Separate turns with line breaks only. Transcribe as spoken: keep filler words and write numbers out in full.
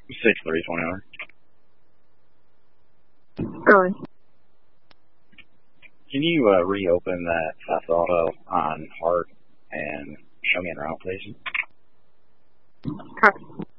six three twenty-nine.
Going.
Can you uh, reopen that fast auto on Hart and show me en route, please?
Copy.